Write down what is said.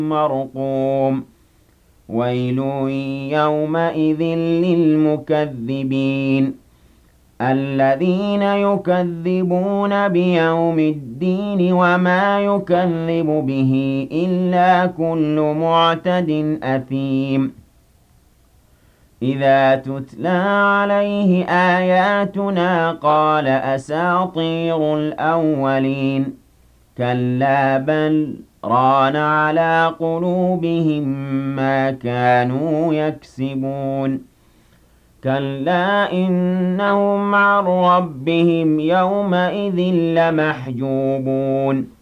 مرقوم ويل يومئذ للمكذبين الذين يكذبون بيوم الدين وما يكذب به إلا كل معتد أثيم إذا تتلى عليه آياتنا قال أساطير الأولين كلا بل ران على قلوبهم ما كانوا يكسبون كلا إنهم عن ربهم يومئذ لمحجوبون